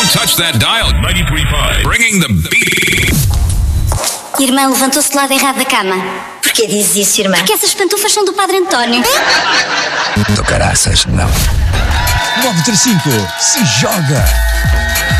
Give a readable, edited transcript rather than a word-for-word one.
Don't touch that dial. 93.5. Bringing the beat. Irmã levantou-se do lado errado da cama. Porquê dizes isso, irmã? Porque essas pantufas são do Padre António. Do caraças, não. 935 se joga.